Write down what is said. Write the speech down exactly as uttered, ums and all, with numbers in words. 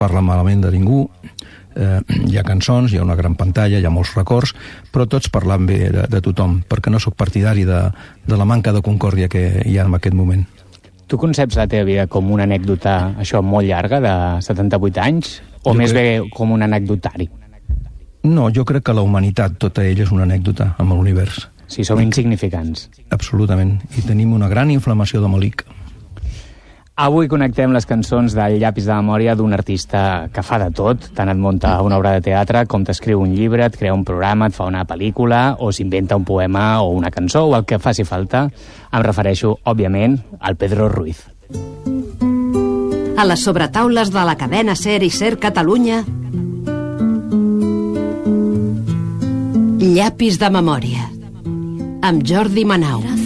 parla malament de ningú, eh, hi ha cançons, hi ha una gran pantalla, hi ha molts records, però tots parlant bé de, de tothom, perquè no sóc partidari de, de la manca de concòrdia que hi ha en aquest moment. Tu conceps la teva vida com una anècdota, això, molt llarga, de setanta-vuit anys, o jo més crec... bé com un anecdotari? No, jo crec que la humanitat, tota ella, és una anècdota amb l'univers. Sí, som insignificants. Absolutament, i tenim una gran inflamació de malic. Avui connectem les cançons del Llapis de Memòria d'un artista que fa de tot, tant et munta una obra de teatre com t'escriu un llibre, et crea un programa, et fa una pel·lícula, o s'inventa un poema o una cançó, o el que faci falta. Em refereixo, òbviament, al Pedro Ruiz. A les sobretaules de la cadena SER i SER Catalunya, Llapis de Memòria, amb Jordi Manau.